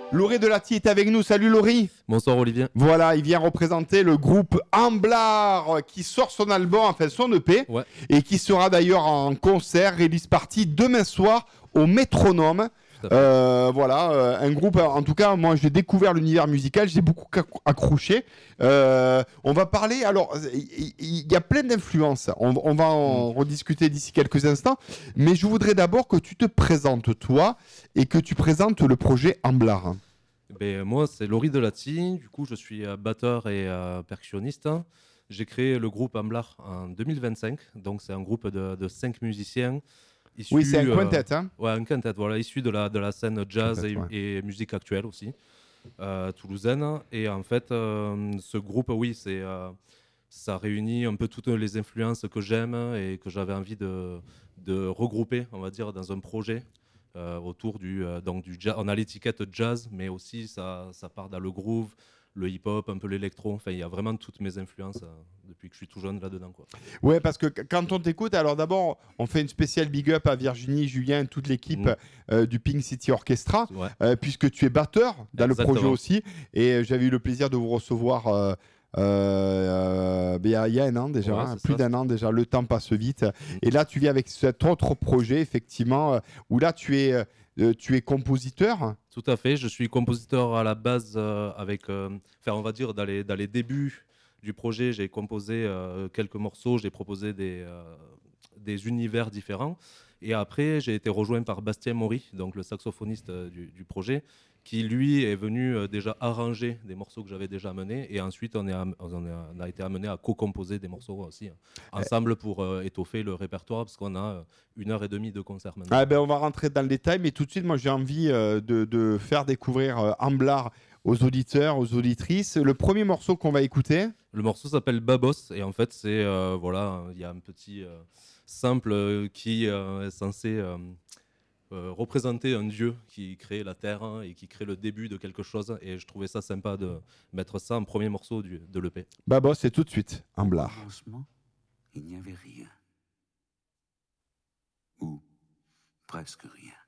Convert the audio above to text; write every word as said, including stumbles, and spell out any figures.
Laurie Delati est avec nous. Salut Laurie. Bonsoir Olivier. Voilà, il vient représenter le groupe Amblard qui sort son album, enfin son E P, ouais. et qui sera d'ailleurs en concert, release party demain soir au Métronome. Euh, voilà, euh, un groupe, en tout cas, moi j'ai découvert l'univers musical, j'ai beaucoup accroché. Euh, on va parler, alors, il y, y a plein d'influences, on, on va en mmh. rediscuter d'ici quelques instants, mais je voudrais d'abord que tu te présentes toi et que tu présentes le projet Amblard. Ben, moi, c'est Laurie Delati, du coup, je suis batteur et euh, percussionniste. J'ai créé le groupe Amblard en deux mille vingt-cinq, donc c'est un groupe de, de cinq musiciens. Issu, oui, c'est un quintet, euh, hein Ouais, un quintet, voilà, issu de la, de la scène jazz quintet, et, ouais. et musique actuelle aussi, euh, toulousaine. Et en fait, euh, ce groupe, oui, c'est, euh, ça réunit un peu toutes les influences que j'aime et que j'avais envie de, de regrouper, on va dire, dans un projet euh, autour du, euh, donc du jazz. On a l'étiquette jazz, mais aussi ça, ça part dans le groove, le hip-hop, un peu l'électro. Enfin, il y a vraiment toutes mes influences euh, depuis que je suis tout jeune là-dedans, quoi. Ouais, parce que quand on t'écoute, alors d'abord, on fait une spéciale big up à Virginie, Julien, toute l'équipe mmh. euh, du Pink City Orchestra, ouais. euh, puisque tu es batteur dans Exactement. le projet aussi. Et euh, j'avais eu le plaisir de vous recevoir euh, euh, il euh, y, y a un an déjà, ouais, hein, plus d'un an déjà. Le temps passe vite. Mmh. Et là, tu viens avec cet autre projet, effectivement, euh, où là, tu es. Euh, tu es compositeur ? Tout à fait, je suis compositeur à la base euh, avec, euh, enfin on va dire dans les, dans les débuts du projet, j'ai composé euh, quelques morceaux, j'ai proposé des, euh, des univers différents et après j'ai été rejoint par Bastien Maury, donc le saxophoniste euh, du, du projet, qui lui est venu euh, déjà arranger des morceaux que j'avais déjà menés et ensuite on, est am- on, est, on a été amené à co-composer des morceaux aussi hein, ensemble pour euh, étoffer le répertoire parce qu'on a euh, une heure et demie de concert maintenant. Ah ben on va rentrer dans le détail, mais tout de suite moi j'ai envie euh, de, de faire découvrir euh, Amblard aux auditeurs, aux auditrices. Le premier morceau qu'on va écouter, le morceau s'appelle Babos et en fait c'est euh, voilà, il y a un petit euh, sample euh, qui euh, est censé euh, euh, représenter un dieu qui crée la terre hein, et qui crée le début de quelque chose et je trouvais ça sympa de mettre ça en premier morceau du, de l'E P. Babos, c'est tout de suite Amblard. Au commencement, il n'y avait rien. Ou presque rien.